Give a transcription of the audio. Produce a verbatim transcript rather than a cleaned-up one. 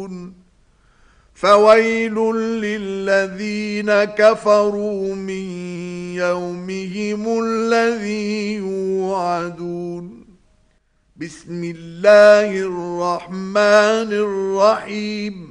فويل للذين كفروا من يومهم الذي يوعدون. بسم الله الرحمن الرحيم.